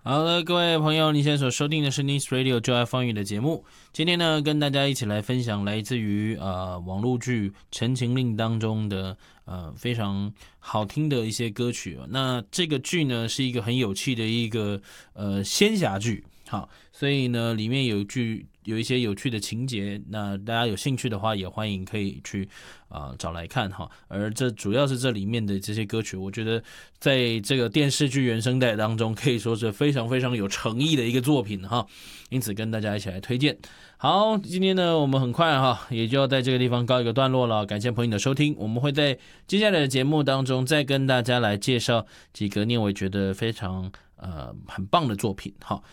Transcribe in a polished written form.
好的，各位朋友，你现在所收听的是 Nice Radio 就爱放映的节目。今天呢，跟大家一起来分享来自于网络剧《陈情令》当中的非常好听的一些歌曲。那这个剧呢，是一个很有趣的一个仙侠剧。好，所以呢，里面有一些有趣的情节，那大家有兴趣的话，也欢迎可以去找来看哈。而这主要是这里面的这些歌曲，我觉得在这个电视剧原声带当中，可以说是非常非常有诚意的一个作品哈。因此跟大家一起来推荐。好，今天呢，我们很快也就要在这个地方告一个段落了。感谢朋友的收听，我们会在接下来的节目当中再跟大家来介绍几个念伟觉得非常很棒的作品哈。